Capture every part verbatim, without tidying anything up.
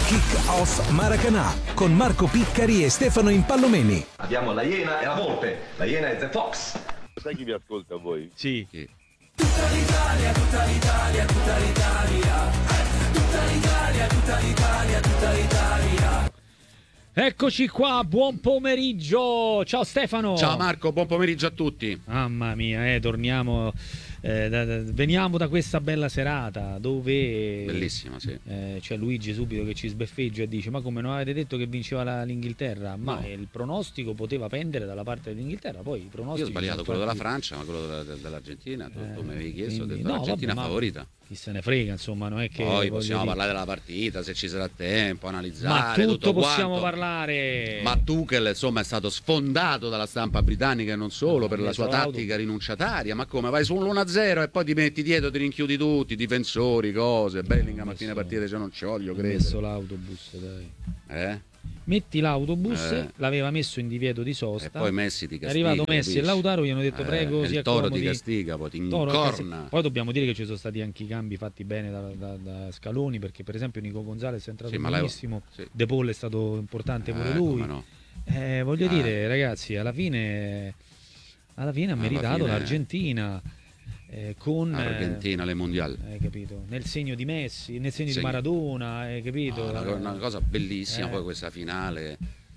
Kick Off Maracanã con Marco Piccari e Stefano Impallomeni. Abbiamo la Iena e la Volpe. La Iena è The Fox. Sai chi vi ascolta a voi? Sì. Chi? Tutta l'Italia, tutta l'Italia, tutta l'Italia. Eh, tutta l'Italia, tutta l'Italia, tutta l'Italia. Eccoci qua, buon pomeriggio. Ciao Stefano. Ciao Marco, buon pomeriggio a tutti. Mamma mia, eh, torniamo eh, da, da, veniamo da questa bella serata dove bellissima, sì. eh, c'è Luigi subito che ci sbeffeggia e dice: ma come non avete detto che vinceva la, l'Inghilterra? Ma No. il pronostico poteva pendere dalla parte dell'Inghilterra, poi i pronostici. Io ho sbagliato quello fatti... della Francia, ma quello della, dell'Argentina, tu, eh, tu mi avevi chiesto, quindi... ho detto no, l'Argentina vabbè, favorita. Chi se ne frega, insomma, non è che Poi possiamo dire... parlare della partita, se ci sarà tempo, analizzare ma tutto, tutto possiamo quanto. parlare. Ma Tuchel, insomma, è stato sfondato dalla stampa britannica e non solo, no, per la sua l'auto. tattica rinunciataria. Ma come? Vai su un uno a zero e poi ti metti dietro, ti rinchiudi tutti, difensori, cose. Bellingham a fine partita dice non ci voglio Ho credere. messo l'autobus, dai. Eh? Metti l'autobus, Eh. l'aveva messo in divieto di sosta. E poi Messi ti È castiga. arrivato Messi e capisci? Lautaro gli hanno detto Eh, prego, e si il Toro accomodi. ti castiga, poi ti Toro, incorna. poi dobbiamo dire che ci sono stati anche i cambi fatti bene da, da, da Scaloni, perché per esempio Nico Gonzalez è entrato Sì, ma lei- benissimo, sì. De Paul è stato importante pure Eh, lui. come no. Eh, voglio Eh. dire, ragazzi, alla fine alla fine ha Alla meritato fine- l'Argentina eh, con eh, Argentina, le mondiali. hai capito? Nel segno di Messi, nel segno Sì. di Maradona, hai capito? No, una, una cosa bellissima, Eh. poi questa finale,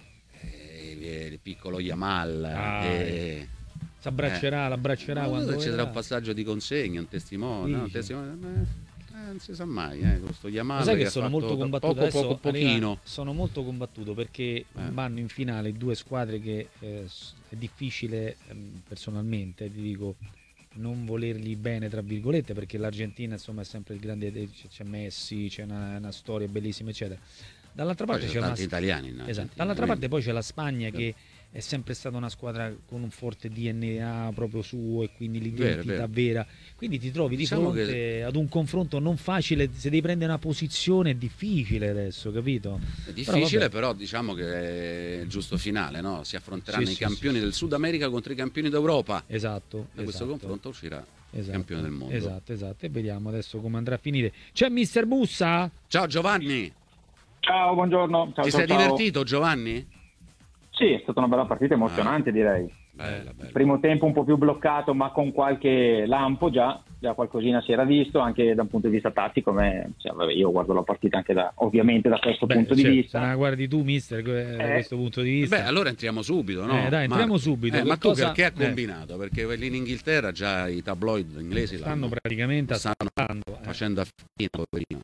eh, il piccolo Yamal, Ah, eh, Si abbraccerà, l'abbraccerà non so quando se ci sarà verrà. un passaggio di consegna, un testimone, no? un Dici? testimone eh, eh, non si sa mai, eh, questo Yamal Lo sai che ha sono fatto molto combattuto poco, adesso poco, arriva- pochino. sono molto combattuto perché Eh. vanno in finale due squadre che eh, s- è difficile ehm, personalmente, ti dico, non volergli bene tra virgolette, perché l'Argentina insomma è sempre il grande, c'è c'è Messi, c'è una, una storia bellissima eccetera. Dall'altra Poi parte ci c'è sono una tanti italiani in esatto. Argentina, Dall'altra quindi- parte poi c'è la Spagna che è sempre stata una squadra con un forte D N A proprio suo e quindi l'identità Vero, vero. vera. Quindi ti trovi di Diciamo fronte che- ad un confronto non facile, se devi prendere una posizione è difficile adesso, capito? È difficile, vabbè. però diciamo che è il giusto finale, no? Si affronteranno Sì, i sì, campioni del Sud America contro i campioni d'Europa. Esatto. Da questo esatto, confronto uscirà esatto, campione del mondo. Esatto, esatto. E vediamo adesso come andrà a finire. C'è mister Bussa? Ciao Giovanni, Ciao, buongiorno. Ciao, ti ciao, sei ciao. divertito Giovanni? Sì, è stata una bella partita, emozionante direi. Bella, bella. Primo tempo un po' più bloccato, ma con qualche lampo già, già qualcosina si era visto, anche da un punto di vista tattico. Me, cioè, vabbè, io guardo la partita anche da, ovviamente da questo Beh, punto cioè, di se vista. la guardi tu, mister, eh, da Eh. questo punto di vista. Beh, allora entriamo subito, no? Eh, dai, entriamo Marco? subito. Eh, Che ma tu cosa- perché ha eh. combinato? Perché lì in Inghilterra già i tabloid inglesi stanno l'hanno- praticamente stanno aspettando. eh. facendo affine, poverino.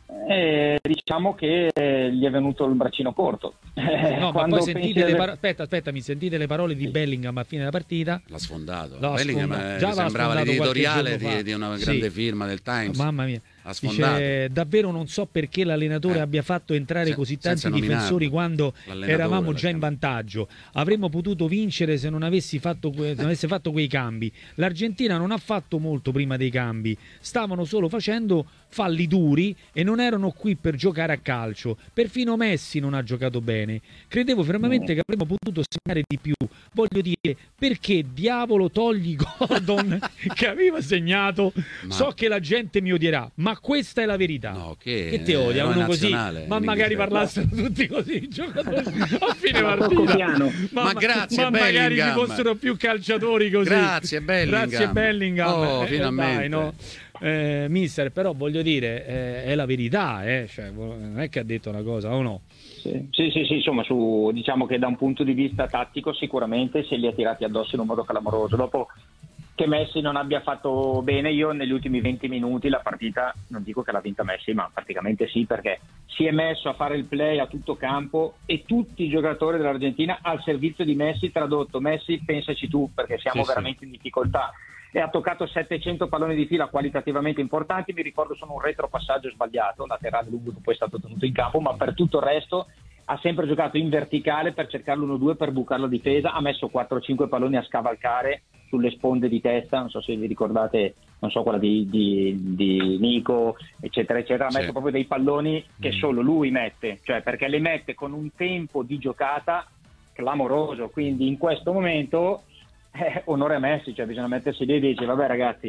Eh, diciamo che eh, gli è venuto il braccino corto. Eh, No, ma quando poi pensi sentite le alle- parole. Aspetta, aspetta, mi sentite le parole di Bellingham a fine della partita? L'ha sfondato. L'ha Bellingham, sfondato. eh, Già l'ha sembrava sfondato l'editoriale qualche giorno di, fa. di una Sì. grande firma del Times. Mamma mia. Ha sfondato. Dice, davvero non so perché l'allenatore Eh. abbia fatto entrare Se- così tanti senza difensori nominarlo. quando L'allenatore eravamo l'ha già in chiamato. vantaggio. Avremmo potuto vincere se non avessi fatto que- se non avesse fatto quei cambi. L'Argentina non ha fatto molto prima dei cambi, stavano solo facendo falli duri e non erano qui per giocare a calcio. Perfino Messi non ha giocato bene. Credevo fermamente che avremmo potuto segnare di più. Voglio dire, perché diavolo togli Gordon che aveva segnato? Ma- So che la gente mi odierà, ma questa è la verità. No, che, Che ti odia eroe uno così? nazionale Ma in magari Inghilterra. parlassero tutti così i giocatori a fine Ma poco partita. piano. Ma grazie, ma magari ci Bellingham. fossero più calciatori così. Grazie, Bellingham. Grazie Bellingham. Oh, Eh, finalmente. dai, no? Eh, mister, però voglio dire, eh, è la verità, eh? Cioè, non è che ha detto una cosa o no? Sì, sì, sì, sì, insomma, su, diciamo che da un punto di vista tattico sicuramente se li ha tirati addosso in un modo clamoroso. Dopo che Messi non abbia fatto bene, io negli ultimi venti minuti la partita, non dico che l'ha vinta Messi, ma praticamente sì, perché si è messo a fare il play a tutto campo e tutti i giocatori dell'Argentina al servizio di Messi, tradotto Messi pensaci tu, perché siamo Sì, veramente in difficoltà. E ha toccato settecento palloni di fila qualitativamente importanti, mi ricordo solo un retropassaggio sbagliato, laterale lungo che poi è stato tenuto in campo, ma per tutto il resto ha sempre giocato in verticale per cercare l'uno due, per bucare la difesa, ha messo quattro cinque palloni a scavalcare sulle sponde di testa, non so se vi ricordate, non so, quella di, di, di Nico, eccetera, eccetera, ha Sì. messo proprio dei palloni che Mm. solo lui mette, cioè perché le mette con un tempo di giocata clamoroso, quindi in questo momento... Eh, onore a Messi, cioè bisogna mettersi lì e dice vabbè ragazzi,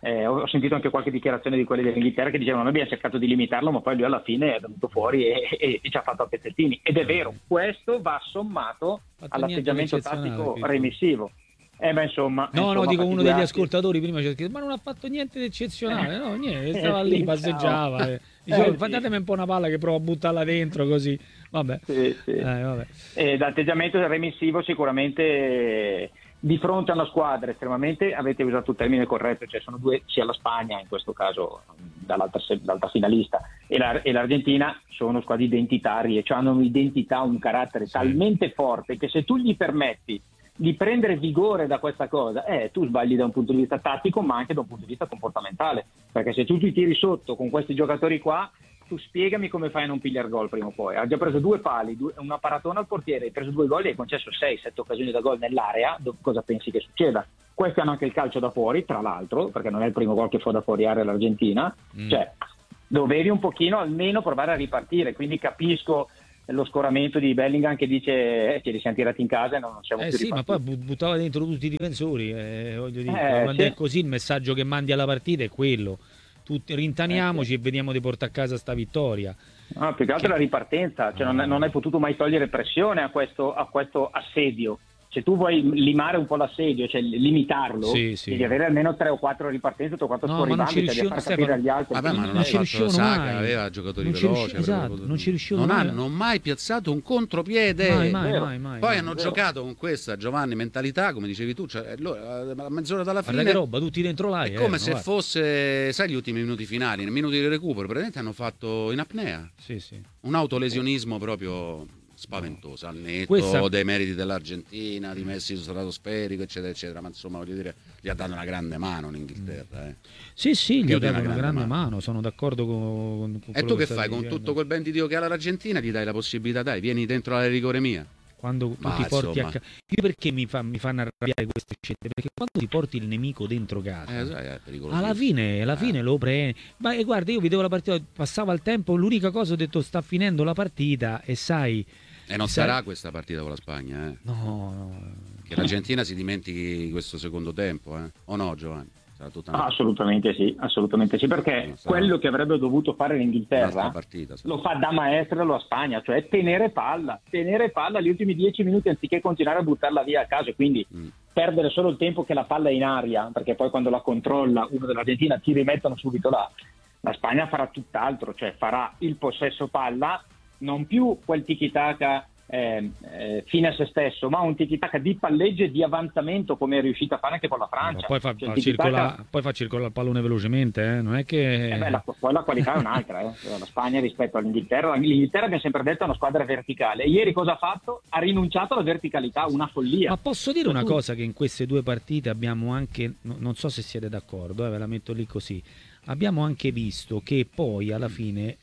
Eh, ho sentito anche qualche dichiarazione di quelli dell'Inghilterra che dicevano: noi abbiamo cercato di limitarlo, ma poi lui alla fine è venuto fuori e, e, e ci ha fatto a pezzettini. Ed è vero, questo va sommato Fatto all'atteggiamento tattico qui. remissivo. Eh beh, insomma, No, insomma, no, dico uno degli fatigliati. ascoltatori prima c'è scritto, ma non ha fatto niente di eccezionale, no, niente, stava Eh, lì, sì, passeggiava, ciao. eh. Diceva, Eh, sì. datemi un po' una palla che provo a buttarla dentro così, vabbè. Sì, sì. Eh, vabbè. Eh, l'atteggiamento remissivo sicuramente eh, di fronte a una squadra estremamente, avete usato il termine corretto, cioè sono due, sia la Spagna in questo caso dall'altra, se- dall'altra finalista e, la- e l'Argentina sono squadre identitarie, cioè hanno un'identità, un carattere talmente forte che se tu gli permetti di prendere vigore da questa cosa, eh, tu sbagli da un punto di vista tattico ma anche da un punto di vista comportamentale, perché se tu ti tiri sotto con questi giocatori qua, tu spiegami come fai a non pigliare gol prima o poi. Ha già preso due pali, due- una paratona al portiere, hai preso due gol e hai concesso sei sette occasioni da gol nell'area, do- cosa pensi che succeda? Questi hanno anche il calcio da fuori, tra l'altro, perché non è il primo gol che fa da fuori area l'Argentina, Mm. cioè dovevi un pochino almeno provare a ripartire, quindi capisco lo scoramento di Bellingham che dice eh, ce li siamo tirati in casa e non siamo Eh più sì, ma poi ripartiti. bu- buttava dentro tutti i difensori, eh, voglio dire, Eh, quando sì. è così il messaggio che mandi alla partita è quello, tutti rintaniamoci Eh, e vediamo di portare a casa sta vittoria. No, più che altro la ripartenza, cioè non, non hai potuto mai togliere pressione a questo, a questo assedio. Se tu vuoi limare un po' l'assedio, cioè limitarlo, Sì, sì. devi avere almeno tre o quattro ripartenze, tre o quattro No, ma non ci scorribandi, cioè di riuscivano- far capire Stefano, agli altri. Vabbè, ma che- non, non ha ci fatto riuscivano Saka, mai. aveva giocatori Non ci veloci, riusci- avrebbe esatto, potuto- non ci riuscivano non mai. hanno mai piazzato un contropiede. Mai, mai, vero. mai, mai. Poi mai. hanno vero. giocato con questa Giovanni mentalità, come dicevi tu, cioè, allora, a mezz'ora dalla Guarda fine che roba, tutti dentro è l'aria. come erano, se guarda. fosse, sai, gli ultimi minuti finali, nei minuti di recupero, praticamente hanno fatto in apnea, Sì, sì. un autolesionismo proprio spaventoso, al netto Questa- dei meriti dell'Argentina, di Messi stratosferico, eccetera, eccetera, ma insomma, voglio dire, gli ha dato una grande mano l'Inghilterra. Eh. Sì, sì, gli Più ha di una dato una grande grande mano. mano, sono d'accordo con, con E quello tu che stai fai con dicendo. tutto quel ben di Dio che ha l'Argentina? Gli dai la possibilità, dai, vieni dentro la rigore mia. Quando tu Ma, ti porti a insomma. casa. Io perché mi, fa, mi fanno arrabbiare queste scelte? Perché quando ti porti il nemico dentro casa, Eh, sai, è pericoloso. alla fine, alla fine Eh. lo prendi. Ma eh, guarda, io vedevo la partita, passava il tempo, l'unica cosa ho detto sta finendo la partita e sai. E non sai- sarà questa partita con la Spagna, eh. No, no. Che l'Argentina si dimentichi questo secondo tempo, eh. O no, Giovanni? Sarà tutta una, Ah, assolutamente sì, assolutamente sì, perché Non sarà- quello che avrebbe dovuto fare un'altra l'Inghilterra partita. sarà. lo fa da maestra la Spagna, cioè tenere palla, tenere palla gli ultimi dieci minuti anziché continuare a buttarla via a caso e quindi Mm. perdere solo il tempo che la palla è in aria, perché poi quando la controlla uno dell'Argentina ti rimettono subito là. La Spagna farà tutt'altro, cioè farà il possesso palla, non più quel tiki-taka eh, eh, fine a se stesso, ma un tiki-taka di palleggio e di avanzamento come è riuscita a fare anche con la Francia. Poi fa, Cioè, fa il tiki-taka- circolare, poi fa circolare il pallone velocemente, eh? Non è che. eh beh, la, poi la qualità è un'altra, eh. La Spagna rispetto all'Inghilterra. L'Inghilterra abbiamo sempre detto è una squadra verticale. Ieri cosa ha fatto? Ha rinunciato alla verticalità, una follia. Ma posso dire una Tu- cosa che in queste due partite abbiamo anche, no- non so se siete d'accordo, eh, ve la metto lì così, abbiamo anche visto che poi alla fine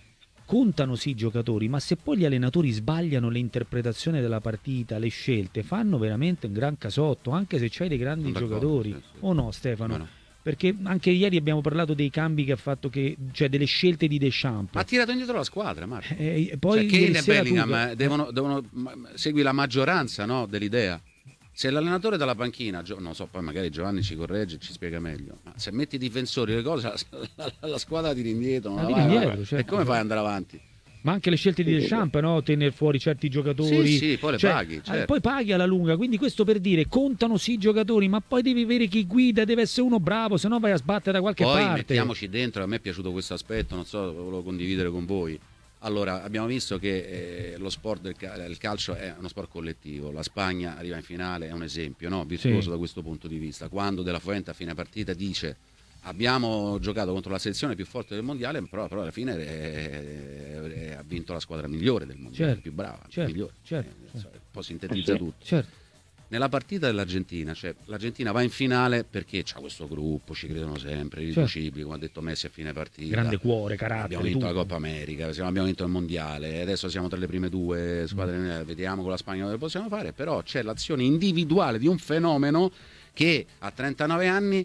contano sì i giocatori, ma se poi gli allenatori sbagliano l'interpretazione della partita, le scelte, fanno veramente un gran casotto, anche se c'hai dei grandi Sono d'accordo, giocatori, sì, sì. o no Stefano? Ma no. Perché anche ieri abbiamo parlato dei cambi che ha fatto, che, cioè delle scelte di Deschamps. Ma ha tirato indietro la squadra, Marco. Eh, e poi Cioè, Kane ieri e sera tu- Bellingham eh, devono, devono ma- segui la maggioranza, no, dell'idea. Se l'allenatore dalla panchina, Gio- non so, poi magari Giovanni ci corregge e ci spiega meglio, ma se metti i difensori le cose, la, la- la squadra tira indietro, non La la tira vai, vai, indietro, vai. certo. E come fai ad andare avanti? Ma anche le scelte di Deschamps, no? Tenere fuori certi giocatori. Sì, sì, poi le Cioè, paghi, eh, certo. Poi paghi alla lunga, quindi questo per dire, contano sì i giocatori, ma poi devi avere chi guida, deve essere uno bravo, se no vai a sbattere da qualche Poi parte. mettiamoci dentro, a me è piaciuto questo aspetto, non so, volevo condividere con voi. Allora, abbiamo visto che eh, lo sport del cal- il calcio è uno sport collettivo, la Spagna arriva in finale, è un esempio, no? Virtuoso Sì. da questo punto di vista. Quando De La Fuente a fine partita dice abbiamo giocato contro la sezione più forte del mondiale, però, però alla fine eh, eh, ha vinto la squadra migliore del mondiale, Certo, più brava, certo, migliore. certo, Eh, certo. Un po' sintetizza Sì. tutto. Certo. Nella partita dell'Argentina, cioè l'Argentina va in finale perché c'ha questo gruppo, ci credono sempre, Certo. irriducibili, come ha detto Messi a fine partita. Grande cuore, carattere, Abbiamo vinto tutto. la Coppa America, siamo- abbiamo vinto il Mondiale, adesso siamo tra le prime due squadre, Mm. vediamo con la Spagna cosa possiamo fare, però c'è l'azione individuale di un fenomeno che a trentanove anni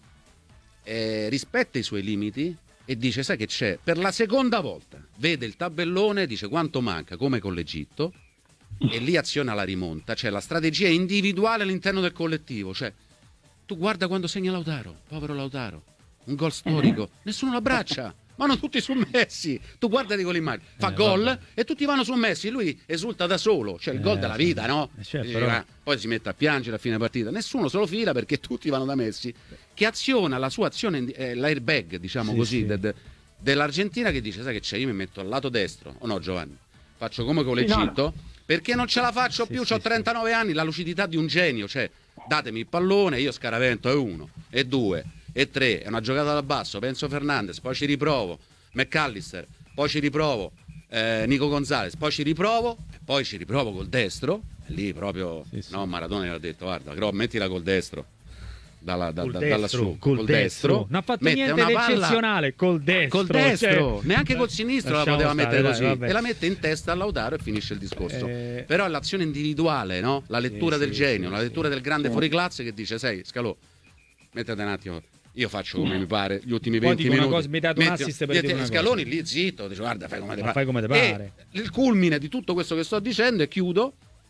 eh, rispetta i suoi limiti e dice sai che c'è, per la seconda volta vede il tabellone, dice quanto manca, come con l'Egitto, e lì aziona la rimonta, cioè la strategia individuale all'interno del collettivo, cioè Tu guarda quando segna Lautaro, povero Lautaro, un gol storico, uh-huh. nessuno l'abbraccia. Vanno tutti su Messi, tu guardati con l'immagine, fa eh, gol vabbè. e tutti vanno su Messi, lui esulta da solo, cioè il eh, gol della vita, no? Cioè, dice, però... ah, poi si mette a piangere a fine partita, nessuno se lo fila perché tutti vanno da Messi, che aziona la sua azione, eh, l'airbag, diciamo sì, così, sì. De, de, dell'Argentina, che dice, sai che c'è, io mi metto al lato destro, o no Giovanni? Faccio come con l'Egitto, no. perché non ce la faccio sì, più, sì, ho trentanove sì. anni, la lucidità di un genio, cioè datemi il pallone, io scaravento, è uno, e due, e tre, è una giocata da basso, penso Fernandes, poi ci riprovo, McAllister, poi ci riprovo, eh, Nico Gonzalez, poi ci riprovo, e poi ci riprovo col destro, e lì proprio, sì, sì. no, Maradona gli ha detto, guarda, però mettila col destro, dalla, da, col da, destro, dalla su, col, col destro. destro, non ha fatto niente di eccezionale, col destro, col destro, cioè... neanche col sinistro la poteva stare, mettere dai, così, vabbè. e la mette in testa a Lautaro e finisce il discorso. Eh... Però è l'azione individuale, no? La lettura sì, del sì, genio, sì, la lettura sì. del grande sì. fuoriclasse che dice, sai, Scalò, mettete un attimo, io faccio come mi pare gli ultimi Poi venti dico minuti. Una cosa, mi date un assist per dire una Scaloni cosa. lì zitto, dice guarda, fai come te Ma pare. fai come te pare. E il culmine di tutto questo che sto dicendo, e chiudo,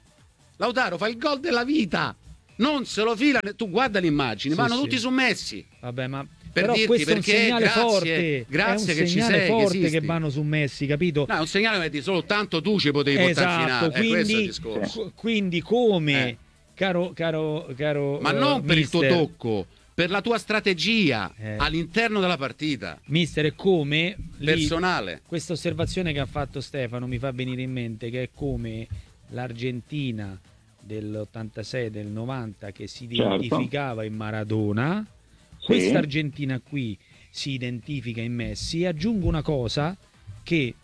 Lautaro fa il gol della vita. Non se lo fila, tu guarda le immagini, sì, vanno sì. tutti su Messi. Vabbè, ma per però dirti questo perché, è un segnale grazie, forte, grazie è un che ci segnale sei, forte che, che vanno su Messi, capito? No, è un segnale che ti soltanto tu ci potevi esatto, portare in finale, quindi, eh, questo è il discorso. Quindi come, eh. caro, caro, caro ma non uh, per mister, il tuo tocco, per la tua strategia eh. all'interno della partita. Mister, è come lì, personale. Questa osservazione che ha fatto Stefano mi fa venire in mente che è come l'Argentina dell'ottantasei, del novanta, che si identificava certo. in Maradona, sì. Questa Argentina qui si identifica in Messi. E aggiungo una cosa, che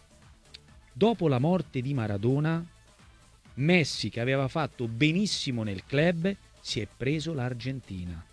dopo la morte di Maradona, Messi, che aveva fatto benissimo nel club, si è preso l'Argentina.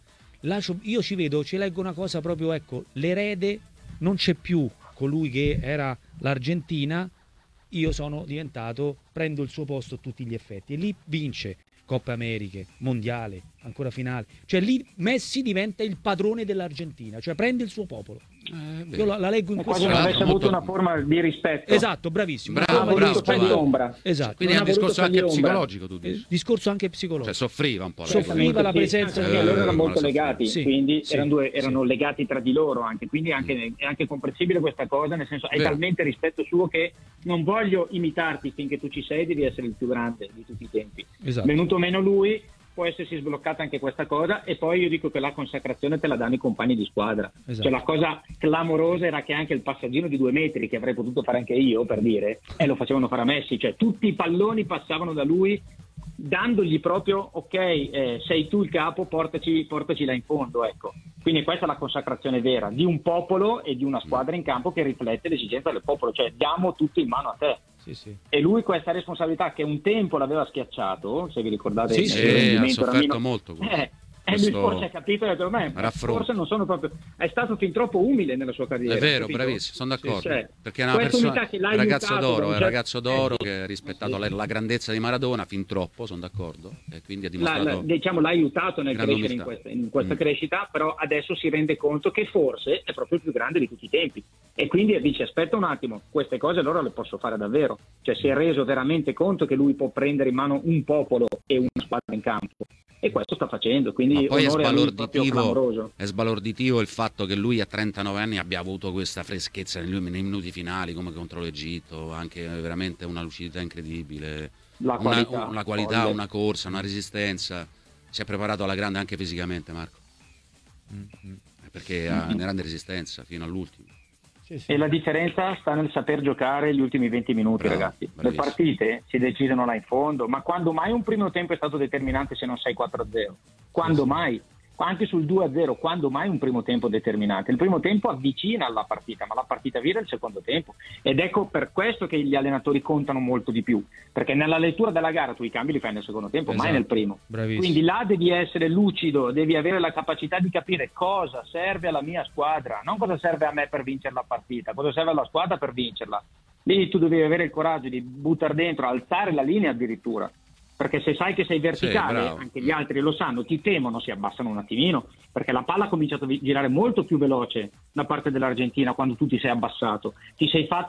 Io ci vedo, ci leggo una cosa proprio, ecco, l'erede non c'è più, colui che era l'Argentina, io sono diventato, prendo il suo posto a tutti gli effetti, e lì vince Coppa Americhe, Mondiale, ancora finale, cioè lì Messi diventa il padrone dell'Argentina, cioè prende il suo popolo. Eh, io la, la leggo in questo modo. Quasi non avesse molto... avuto una forma di rispetto. Esatto, bravissimo. Bravo, bravo, bravo. Esatto. Quindi è un discorso anche psicologico, tu dici. Eh, discorso anche psicologico. Cioè soffriva un po'. Soffriva la presenza perché di... loro erano eh, molto legati, sì, quindi sì, erano, due, erano sì. legati tra di loro anche, quindi anche, mm. è anche comprensibile questa cosa, nel senso hai Vero. talmente rispetto suo che non voglio imitarti finché tu ci sei, devi essere il più grande di tutti i tempi. Esatto. Venuto meno lui, può essersi sbloccata anche questa cosa, e poi io dico che la consacrazione te la danno i compagni di squadra. Esatto. Cioè la cosa clamorosa era che anche il passaggino di due metri, che avrei potuto fare anche io, per dire, e lo facevano fare a Messi, cioè tutti i palloni passavano da lui, dandogli proprio, ok, eh, sei tu il capo, portaci, portaci là in fondo, ecco. Quindi questa è la consacrazione vera di un popolo e di una squadra in campo che riflette l'esigenza del popolo, cioè diamo tutto in mano a te. Sì, sì. E lui questa responsabilità, che un tempo l'aveva schiacciato, se vi ricordate, sì, il sì, rendimento ha sofferto Ramino, molto. Eh, e Questo... lui forse ha capito e ha detto, beh, forse non sono proprio, è stato fin troppo umile nella sua carriera. È vero, capito? bravissimo, sono d'accordo. Sì, cioè, perché è una persona, che l'ha un ragazzo aiutato, d'oro, è un certo... ragazzo d'oro eh, sì. che ha rispettato sì. la, la grandezza di Maradona fin troppo, sono d'accordo, e quindi ha dimostrato la, la, diciamo, l'ha aiutato nel crescere in questa, in questa mm. crescita, però adesso si rende conto che forse è proprio il più grande di tutti i tempi, e quindi dice aspetta un attimo, queste cose allora le posso fare davvero, cioè si è reso veramente conto che lui può prendere in mano un popolo e una squadra in campo, e questo sta facendo, quindi ma poi è sbalorditivo, è sbalorditivo il fatto che lui a trentanove anni abbia avuto questa freschezza nei, nei minuti finali, come contro l'Egitto, anche veramente una lucidità incredibile, la qualità, una, una, qualità una corsa, una resistenza, si è preparato alla grande anche fisicamente, Marco, mm-hmm. perché ha una grande resistenza fino all'ultimo. Sì, sì. E la differenza sta nel saper giocare gli ultimi venti minuti, bravo, ragazzi. Bravissimo. Le partite si decidono là in fondo, ma quando mai un primo tempo è stato determinante se non sei quattro a zero? Quando sì, mai? Anche sul due a zero, quando mai un primo tempo determinante? Il primo tempo avvicina alla partita, ma la partita vira il secondo tempo. Ed ecco per questo che gli allenatori contano molto di più, perché nella lettura della gara tu i cambi li fai nel secondo tempo, esatto, mai nel primo. Bravissimo. Quindi là devi essere lucido, devi avere la capacità di capire cosa serve alla mia squadra, non cosa serve a me per vincere la partita, cosa serve alla squadra per vincerla. Lì tu devi avere il coraggio di buttare dentro, alzare la linea addirittura. Perché se sai che sei verticale, sì, anche gli altri lo sanno, ti temono, si abbassano un attimino, perché la palla ha cominciato a girare molto più veloce da parte dell'Argentina quando tu ti sei abbassato. Ti sei fatto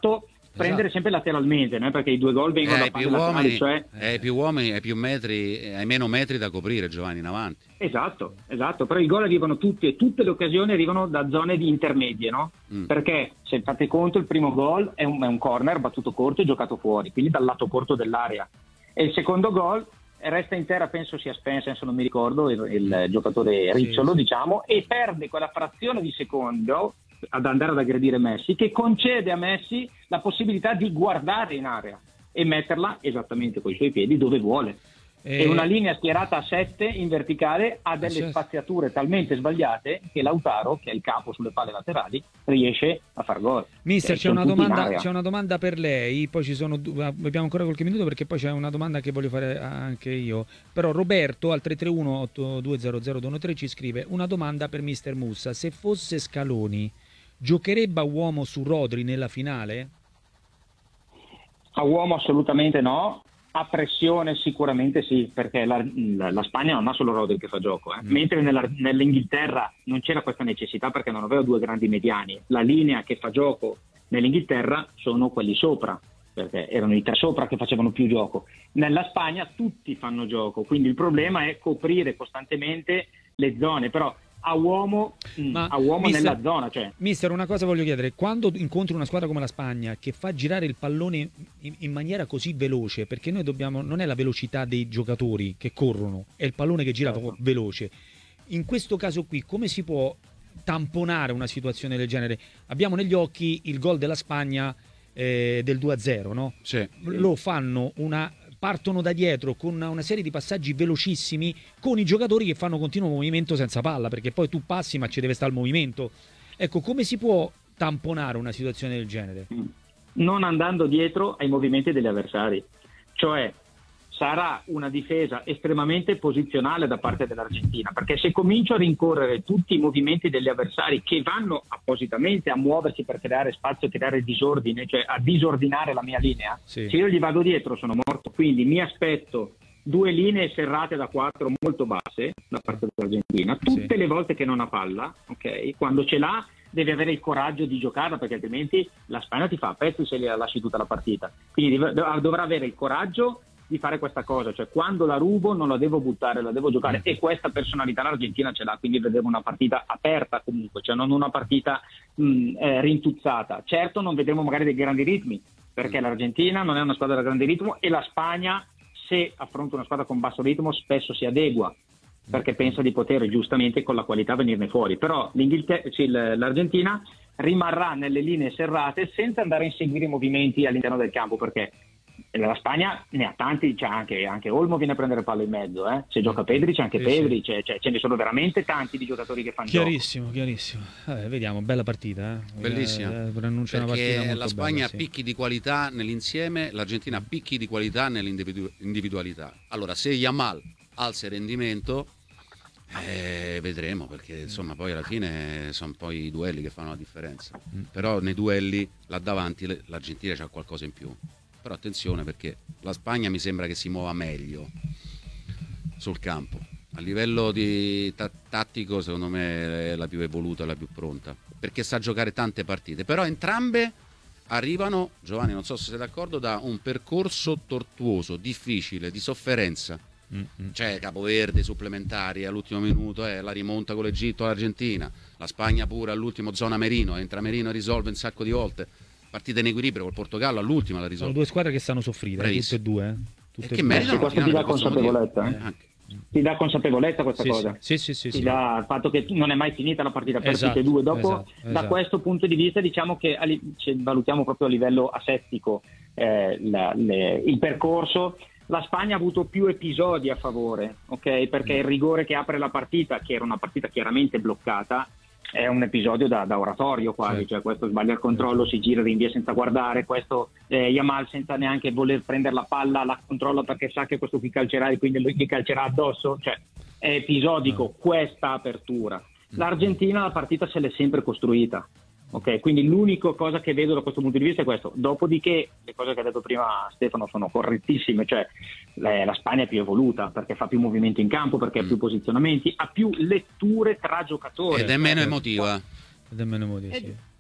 prendere Esatto. sempre lateralmente, no? Perché i due gol vengono Eh, da hai parte più laterali, uomini, cioè eh, hai più uomini, hai più metri, hai meno metri da coprire, Giovanni, in avanti. esatto, esatto, però i gol arrivano tutti e tutte le occasioni arrivano da zone di intermedie, no? Mm. Perché se fate conto il primo gol è un, è un corner battuto corto e giocato fuori, quindi dal lato corto dell'area, e il secondo gol resta in terra, penso sia Spencer, se non mi ricordo, il, il giocatore ricciolo, sì. diciamo, e perde quella frazione di secondo ad andare ad aggredire Messi, che concede a Messi la possibilità di guardare in area e metterla esattamente con i suoi piedi dove vuole. Eh, E una linea schierata a sette in verticale ha delle certo. spaziature talmente sbagliate che Lautaro, che è il capo sulle palle laterali, riesce a far gol. Mister, Eh, c'è sono una, tutti in domanda, area. c'è una domanda per lei, poi ci sono du- abbiamo ancora qualche minuto perché poi c'è una domanda che voglio fare anche io. Però Roberto al tre tre uno otto due zero zero due uno tre ci scrive una domanda per Mister Mussa: se fosse Scaloni, giocherebbe a uomo su Rodri nella finale? A uomo assolutamente no, a pressione sicuramente sì, perché la, la- la Spagna non ha solo Rodri che fa gioco, eh. Mm. mentre nella- nell'Inghilterra non c'era questa necessità perché non aveva due grandi mediani. La linea che fa gioco nell'Inghilterra sono quelli sopra, perché erano i tre sopra che facevano più gioco. Nella Spagna tutti fanno gioco, quindi il problema è coprire costantemente le zone, però a uomo, mm, Ma, a uomo mister- nella zona, cioè Mister, una cosa voglio chiedere: quando incontri una squadra come la Spagna che fa girare il pallone in, in maniera così veloce, perché noi dobbiamo, non è la velocità dei giocatori che corrono, è il pallone che gira Certo. proprio veloce. In questo caso qui, come si può tamponare una situazione del genere? Abbiamo negli occhi il gol della Spagna eh, del due a zero, no? Sì. Lo fanno una partono da dietro con una, una serie di passaggi velocissimi con i giocatori che fanno continuo movimento senza palla, perché poi tu passi ma ci deve stare il movimento. Ecco, come si può tamponare una situazione del genere? non andando dietro ai movimenti degli avversari, cioè sarà una difesa estremamente posizionale da parte dell'Argentina, perché se comincio a rincorrere tutti i movimenti degli avversari che vanno appositamente a muoversi per creare spazio e creare disordine, cioè a disordinare la mia linea, Sì. se io gli vado dietro sono morto, quindi mi aspetto due linee serrate da quattro molto basse da parte dell'Argentina, tutte Sì. le volte che non ha palla, ok? Quando ce l'ha deve avere il coraggio di giocarla, perché altrimenti la Spagna ti fa a pezzi se la lasci tutta la partita, quindi dov- dovrà avere il coraggio di fare questa cosa, cioè quando la rubo non la devo buttare, la devo giocare, e questa personalità l'Argentina ce l'ha, quindi vedremo una partita aperta comunque, cioè non una partita mh, eh, rintuzzata. Certo non vedremo magari dei grandi ritmi, perché l'Argentina non è una squadra da grande ritmo e la Spagna, se affronta una squadra con basso ritmo, spesso si adegua, perché pensa di poter giustamente con la qualità venirne fuori, però l'Inghilterra, sì, l'Argentina rimarrà nelle linee serrate senza andare a inseguire i movimenti all'interno del campo, perché la Spagna ne ha tanti, c'è anche, anche Olmo viene a prendere palla in mezzo, eh? Se gioca Pedri c'è anche Sì, Pedri, sì. c'è- c'è- ce ne sono veramente tanti di giocatori che fanno gioco. Chiarissimo, chiarissimo. Vabbè, vediamo, bella partita. Eh. Bellissima. Eh, preannuncia una partita Perché molto la Spagna bella, ha sì. picchi di qualità nell'insieme, l'Argentina ha picchi di qualità nell'individualità. Allora, se Yamal alza il rendimento, eh, vedremo, perché insomma poi alla fine sono poi i duelli che fanno la differenza. Mm. Però nei duelli là davanti le- l'Argentina c'ha qualcosa in più. Però attenzione, perché la Spagna mi sembra che si muova meglio sul campo. A livello di ta- tattico, secondo me è la più evoluta, la più pronta, perché sa giocare tante partite. Però entrambe arrivano, Giovanni, non so se sei d'accordo, da un percorso tortuoso, difficile, di sofferenza. Mm, mm. C'è Capoverde supplementari all'ultimo minuto, eh, la rimonta con l'Egitto all'Argentina, la Spagna pure all'ultimo, zona Merino, entra Merino e risolve un sacco di volte. Partita in equilibrio col Portogallo all'ultima la Sono risolve. due squadre che stanno soffrire, eh, tutte e Bravissimo. due. Eh. Tutte E e che due. meritano Questo la ti finale dà per questo motivo. consapevolezza, eh? Eh, anche. Ti dà consapevolezza questa Sì, cosa. sì, sì, sì, Ti sì. dà il fatto che non è mai finita la partita per Esatto, tutte e due. Dopo, esatto, da esatto. questo punto di vista, diciamo che a li- se valutiamo proprio a livello asettico eh, la- le- il percorso, la Spagna ha avuto più episodi a favore, ok? Perché il rigore che apre la partita, che era una partita chiaramente bloccata, è un episodio da, da oratorio quasi, Sì. cioè questo sbaglia il controllo, si gira, rinvia senza guardare, questo eh, Yamal senza neanche voler prendere la palla la controlla perché sa che questo qui calcerà e quindi lui gli calcerà addosso, cioè è episodico questa apertura. L'Argentina la partita se l'è sempre costruita, ok? Quindi l'unica cosa che vedo da questo punto di vista è questo. Dopodiché le cose che ha detto prima Stefano sono correttissime, cioè la, la Spagna è più evoluta perché fa più movimento in campo, perché ha più posizionamenti, ha più letture tra giocatori. Ed è meno Eh, emotiva. Ed è meno modi, Ed, sì.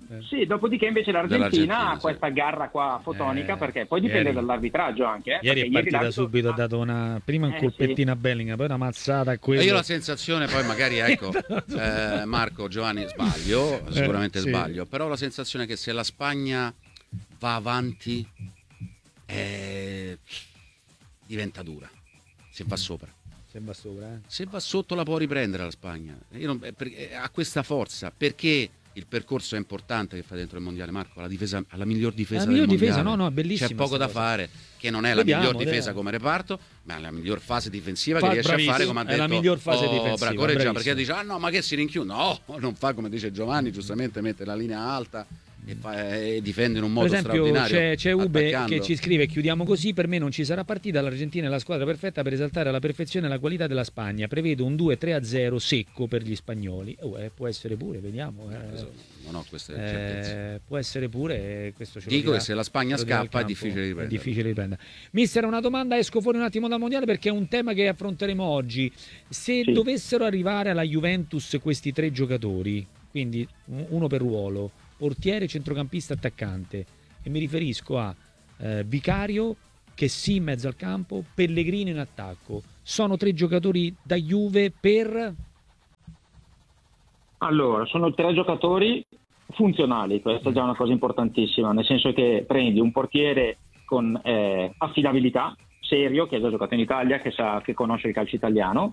Eh. Sì, dopodiché invece l'Argentina Dell'Argentina, ha sì. questa garra qua fotonica, Eh, perché poi dipende ieri- dall'arbitraggio anche. Eh, Ieri è perché partita l'arbitro- subito, ha dato una prima un Eh, colpettino a Bellingham, poi una mazzata a quello. E io ho la sensazione, poi magari ecco, eh, Marco, Giovanni, sbaglio, sicuramente Eh, sì. sbaglio, però ho la sensazione che se la Spagna va avanti eh, diventa dura, se va sopra. Se va sopra, eh. Se va sotto la può riprendere la Spagna. Io non- eh, perché- ha questa forza, perché il percorso è importante che fa dentro il mondiale, Marco, la difesa, la miglior difesa La miglior del difesa, mondiale. no, no, è bellissima C'è poco sta da cosa. fare, che non è Vediamo, la miglior difesa eh. come reparto, ma è la miglior fase difensiva Fa- che riesce a fare, bravissimo, come ha è detto la miglior fase oh, difensiva, Bracoreggia, bravissimo. perché dice "Ah no, ma che si rinchiude?". No, non fa come dice Giovanni, giustamente mette la linea alta e, fa- e difende in un Per modo esempio straordinario. c'è, c'è Ube attaccando. che ci scrive: chiudiamo così, per me non ci sarà partita, l'Argentina è la squadra perfetta per esaltare alla perfezione la qualità della Spagna, prevedo un due tre a zero secco per gli spagnoli. Oh, eh, può essere pure, vediamo, eh. Adesso non ho queste certezze. Eh, può essere pure, eh, questo ce lo Dico dirà- che se la Spagna ce lo dirà il scappa è campo. difficile riprendere. È difficile riprendere. Mister, una domanda, esco fuori un attimo dal mondiale perché è un tema che affronteremo oggi. Se Sì. dovessero arrivare alla Juventus questi tre giocatori, quindi u- uno per ruolo, portiere, centrocampista, attaccante, e mi riferisco a eh, Vicario, che sì in mezzo al campo, Pellegrino in attacco, sono tre giocatori da Juve per... Allora, sono tre giocatori funzionali, questa è già una cosa importantissima, nel senso che prendi un portiere con eh, affidabilità, serio, che ha già giocato in Italia, che sa, che conosce il calcio italiano,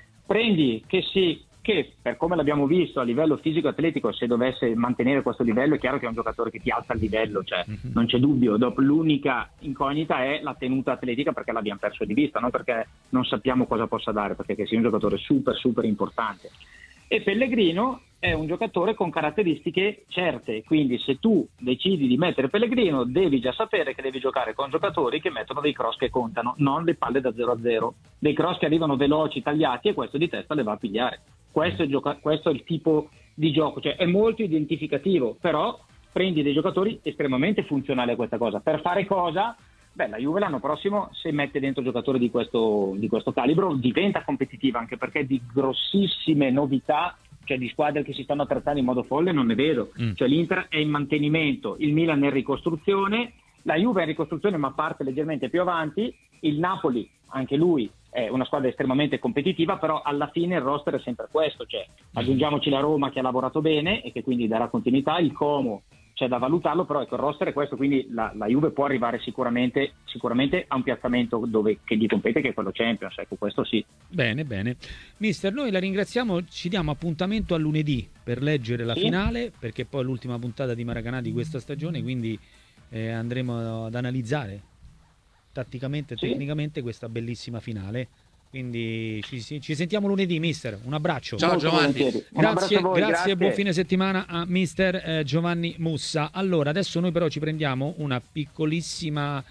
prendi che si che per come l'abbiamo visto a livello fisico-atletico, se dovesse mantenere questo livello, è chiaro che è un giocatore che ti alza il livello, cioè Mhm. non c'è dubbio. Dopo, l'unica incognita è la tenuta atletica, perché l'abbiamo perso di vista, non perché non sappiamo cosa possa dare, perché che sia un giocatore super super importante. E Pellegrino è un giocatore con caratteristiche certe, quindi se tu decidi di mettere Pellegrino devi già sapere che devi giocare con giocatori che mettono dei cross che contano, non le palle da zero a zero, dei cross che arrivano veloci, tagliati, e questo di testa le va a pigliare. Questo è, il gioca- questo è il tipo di gioco, cioè è molto identificativo, però prendi dei giocatori estremamente funzionali a questa cosa. Per fare cosa? Beh, la Juve l'anno prossimo, se mette dentro giocatori di questo, di questo calibro, diventa competitiva, anche perché di grossissime novità, cioè di squadre che si stanno attrezzando in modo folle, non ne vedo. Mm. Cioè l'Inter è in mantenimento, il Milan è in ricostruzione, la Juve è in ricostruzione ma parte leggermente più avanti, il Napoli, anche lui, è una squadra estremamente competitiva, però alla fine il roster è sempre questo, cioè aggiungiamoci la Roma che ha lavorato bene e che quindi darà continuità, il Como c'è da valutarlo, però ecco, il roster è questo, quindi la, la Juve può arrivare sicuramente, sicuramente a un piazzamento dove, che gli compete, che è quello Champions, ecco, questo sì. Bene, bene. Mister, noi la ringraziamo, ci diamo appuntamento a lunedì per leggere la Sì. finale, perché poi è l'ultima puntata di Maracanã di questa stagione, quindi eh, andremo ad analizzare tatticamente e Sì. tecnicamente questa bellissima finale. Quindi ci, ci- ci sentiamo lunedì, mister. Un abbraccio. Ciao, Molto Giovanni. volentieri. Un abbraccio Grazie, a voi, grazie, grazie. buon fine settimana a mister eh, Giovanni Mussa. Allora, adesso noi però ci prendiamo una piccolissima...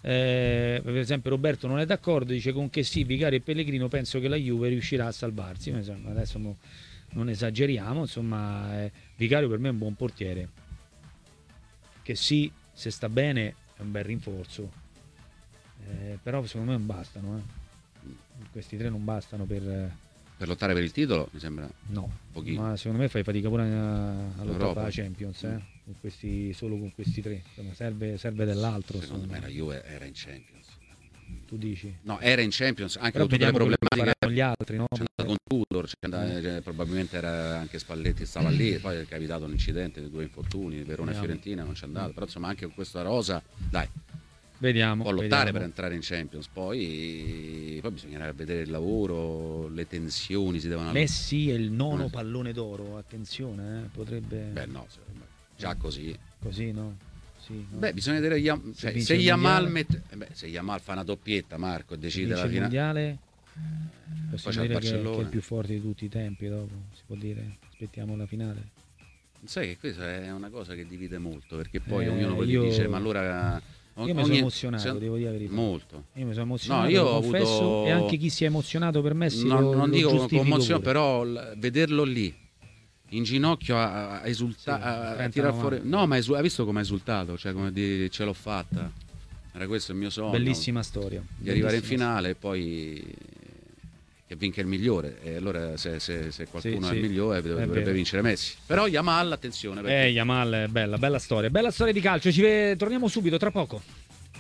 eh, per esempio Roberto non è d'accordo, dice con che sì, Vicario e Pellegrino penso che la Juve riuscirà a salvarsi. Insomma, adesso mo- non esageriamo, insomma, eh, Vicario per me è un buon portiere. Che sì, se sta bene è un bel rinforzo. Eh, però secondo me non bastano, eh. Questi tre non bastano per... Per lottare per il titolo mi sembra No, pochino. ma secondo me fai fatica pure a, a lottare Europa. per la Champions, eh? Con questi, solo con questi tre. Insomma, serve, serve dell'altro. Secondo me insomma. la Juve era in Champions. Tu dici? No, era in Champions anche Però con tutte le vediamo quello che problematiche. faranno gli altri, no? C'è andato con Tudor, c'è andato- Eh. cioè, probabilmente era anche Spalletti stava lì, poi è capitato un incidente, due infortuni, Verona e Vediamo. Fiorentina non c'è andato, però insomma anche con questa rosa, dai, Vediamo. può lottare vediamo. per entrare in Champions, poi, poi bisognerà vedere il lavoro, le tensioni si devono... Messi è il nono Eh. pallone d'oro, attenzione, eh? Potrebbe... Beh no, secondo me, già così. Così, no? Sì, no? Beh, bisogna vedere Yam- cioè, vince se il Yamal mondiale. mette- eh beh, se Yamal fa una doppietta, Marco, e Se decide vince la il finale. mondiale, Poi possiamo c'è il dire che, che è Barcellona. il più forte di tutti i tempi dopo, si può dire. Aspettiamo la finale. Sai che questa è una cosa che divide molto, perché poi Eh, ognuno poi io- ti dice, ma allora... Io mi sono ogni- emozionato, se- devo dire la verità. Molto. Io mi sono emozionato, No, io lo ho confesso, avuto- e anche chi si è emozionato per Messi Non, lo, non lo dico con giustifico commozione, pure. però l- vederlo lì, in ginocchio a, a esultare, Sì, a, a trenta tirar novanta. fuori... No, ma esu- hai visto come ha esultato? Cioè, come di ce l'ho fatta. Era questo il mio sogno. Bellissima storia. Di arrivare in bellissima finale e poi... che vinca il migliore, e allora se, se, se qualcuno Sì, è il sì, migliore è dovrebbe vero. vincere Messi. Però Yamal, attenzione, perché Eh, Yamal, è bella, bella storia. Bella storia di calcio. Ci ve- torniamo subito, tra poco.